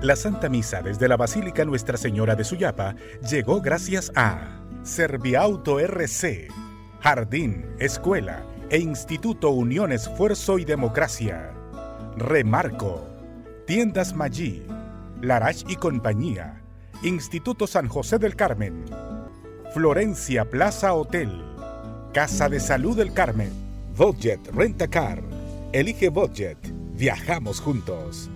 La Santa Misa desde la Basílica Nuestra Señora de Suyapa llegó gracias a Serviauto RC, Jardín, Escuela e Instituto Unión Esfuerzo y Democracia. Remarco, Tiendas Maggi, Larach y Compañía, Instituto San José del Carmen, Florencia Plaza Hotel, Casa de Salud del Carmen, Budget Rent-A-Car. Elige Budget, viajamos juntos.